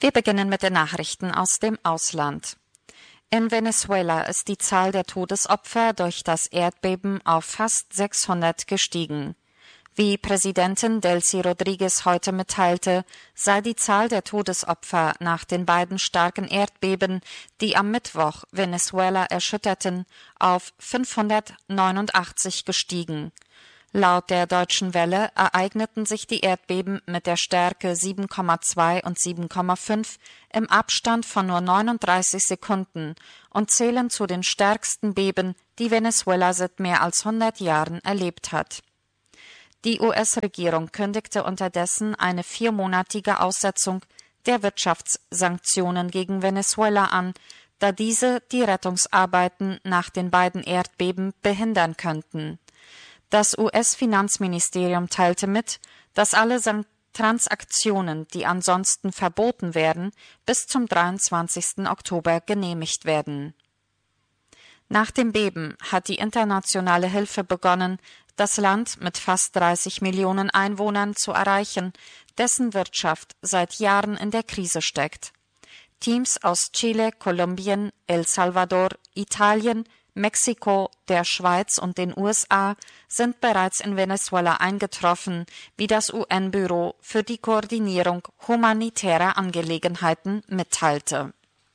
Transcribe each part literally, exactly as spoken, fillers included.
Wir beginnen mit den Nachrichten aus dem Ausland. In Venezuela ist die Zahl der Todesopfer durch das Erdbeben auf fast sechshundert gestiegen. Wie Präsidentin Delcy Rodriguez heute mitteilte, sei die Zahl der Todesopfer nach den beiden starken Erdbeben, die am Mittwoch Venezuela erschütterten, auf fünfhundertneunundachtzig gestiegen. Laut der Deutschen Welle ereigneten sich die Erdbeben mit der Stärke sieben Komma zwei und sieben Komma fünf im Abstand von nur neununddreißig Sekunden und zählen zu den stärksten Beben, die Venezuela seit mehr als hundert Jahren erlebt hat. Die U S-Regierung kündigte unterdessen eine viermonatige Aussetzung der Wirtschaftssanktionen gegen Venezuela an, da diese die Rettungsarbeiten nach den beiden Erdbeben behindern könnten. Das U S-Finanzministerium teilte mit, dass alle Transaktionen, die ansonsten verboten wären, bis zum dreiundzwanzigsten Oktober genehmigt werden. Nach dem Beben hat die internationale Hilfe begonnen, das Land mit fast dreißig Millionen Einwohnern zu erreichen, dessen Wirtschaft seit Jahren in der Krise steckt. Teams aus Chile, Kolumbien, El Salvador, Italien, Mexiko, der Schweiz und den U S A sind bereits in Venezuela eingetroffen, wie das U N-Büro für die Koordinierung humanitärer Angelegenheiten mitteilte.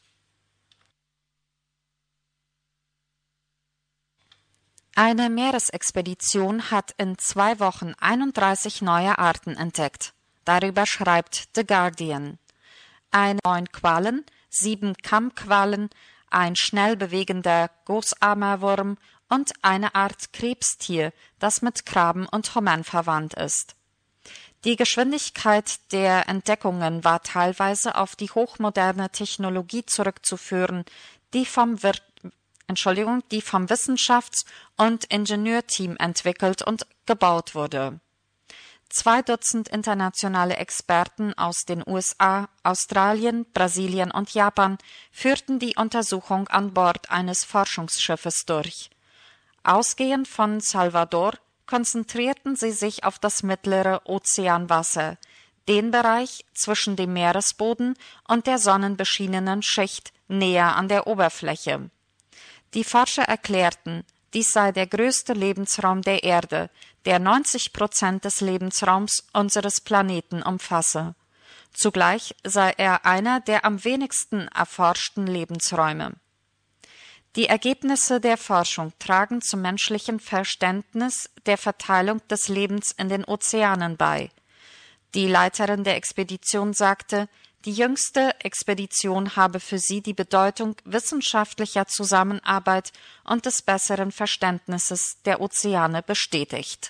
Eine Meeresexpedition hat in zwei Wochen einunddreißig neue Arten entdeckt. Darüber schreibt The Guardian. Eine neun Quallen, sieben Kammquallen, ein schnell bewegender Großarmerwurm und eine Art Krebstier, das mit Krabben und Hummern verwandt ist. Die Geschwindigkeit der Entdeckungen war teilweise auf die hochmoderne Technologie zurückzuführen, die vom, Wir- Entschuldigung, die vom Wissenschafts- und Ingenieurteam entwickelt und gebaut wurde. Zwei Dutzend internationale Experten aus den U S A, Australien, Brasilien und Japan führten die Untersuchung an Bord eines Forschungsschiffes durch. Ausgehend von Salvador konzentrierten sie sich auf das mittlere Ozeanwasser, den Bereich zwischen dem Meeresboden und der sonnenbeschienenen Schicht näher an der Oberfläche. Die Forscher erklärten, dies sei der größte Lebensraum der Erde, der neunzig Prozent des Lebensraums unseres Planeten umfasse. Zugleich sei er einer der am wenigsten erforschten Lebensräume. Die Ergebnisse der Forschung tragen zum menschlichen Verständnis der Verteilung des Lebens in den Ozeanen bei. Die Leiterin der Expedition sagte, die jüngste Expedition habe für sie die Bedeutung wissenschaftlicher Zusammenarbeit und des besseren Verständnisses der Ozeane bestätigt.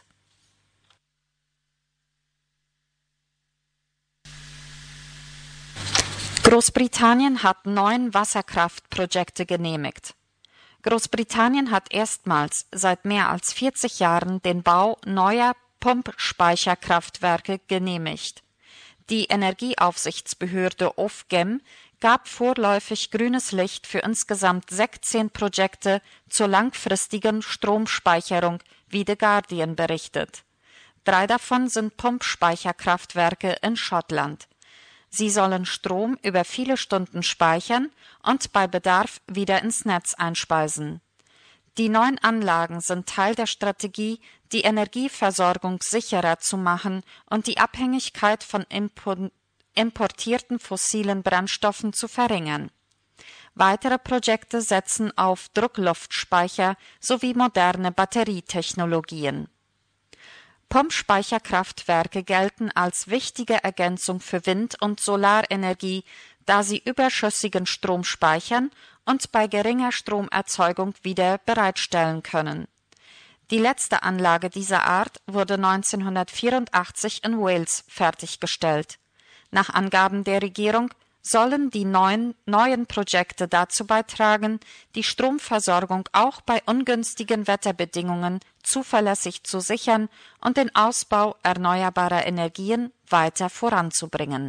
Großbritannien hat neun Wasserkraftprojekte genehmigt. Großbritannien hat erstmals seit mehr als vierzig Jahren den Bau neuer Pumpspeicherkraftwerke genehmigt. Die Energieaufsichtsbehörde Ofgem gab vorläufig grünes Licht für insgesamt sechzehn Projekte zur langfristigen Stromspeicherung, wie The Guardian berichtet. Drei davon sind Pumpspeicherkraftwerke in Schottland. Sie sollen Strom über viele Stunden speichern und bei Bedarf wieder ins Netz einspeisen. Die neuen Anlagen sind Teil der Strategie, die Energieversorgung sicherer zu machen und die Abhängigkeit von importierten fossilen Brennstoffen zu verringern. Weitere Projekte setzen auf Druckluftspeicher sowie moderne Batterietechnologien. Pumpspeicherkraftwerke gelten als wichtige Ergänzung für Wind- und Solarenergie, da sie überschüssigen Strom speichern und bei geringer Stromerzeugung wieder bereitstellen können. Die letzte Anlage dieser Art wurde neunzehnhundertvierundachtzig in Wales fertiggestellt. Nach Angaben der Regierung sollen die neuen, neuen Projekte dazu beitragen, die Stromversorgung auch bei ungünstigen Wetterbedingungen zuverlässig zu sichern und den Ausbau erneuerbarer Energien weiter voranzubringen.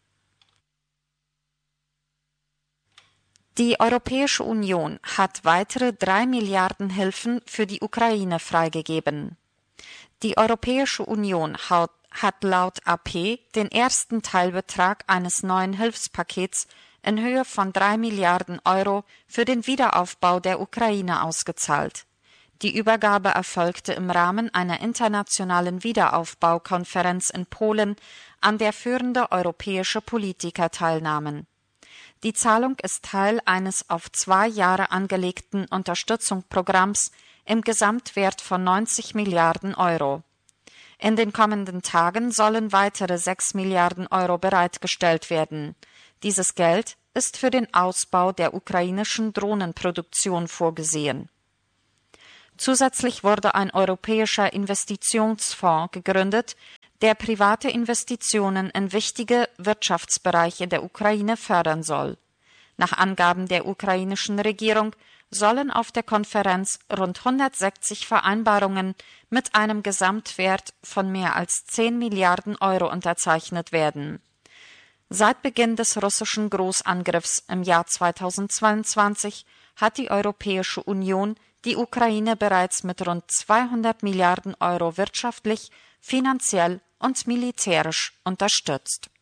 Die Europäische Union hat weitere drei Milliarden Hilfen für die Ukraine freigegeben. Die Europäische Union hat laut A P den ersten Teilbetrag eines neuen Hilfspakets in Höhe von drei Milliarden Euro für den Wiederaufbau der Ukraine ausgezahlt. Die Übergabe erfolgte im Rahmen einer internationalen Wiederaufbaukonferenz in Polen, an der führende europäische Politiker teilnahmen. Die Zahlung ist Teil eines auf zwei Jahre angelegten Unterstützungsprogramms im Gesamtwert von neunzig Milliarden Euro. In den kommenden Tagen sollen weitere sechs Milliarden Euro bereitgestellt werden. Dieses Geld ist für den Ausbau der ukrainischen Drohnenproduktion vorgesehen. Zusätzlich wurde ein europäischer Investitionsfonds gegründet, der private Investitionen in wichtige Wirtschaftsbereiche der Ukraine fördern soll. Nach Angaben der ukrainischen Regierung sollen auf der Konferenz rund hundertsechzig Vereinbarungen mit einem Gesamtwert von mehr als zehn Milliarden Euro unterzeichnet werden. Seit Beginn des russischen Großangriffs im Jahr zweitausendzweiundzwanzig hat die Europäische Union die Ukraine bereits mit rund zweihundert Milliarden Euro wirtschaftlich, finanziell und militärisch unterstützt.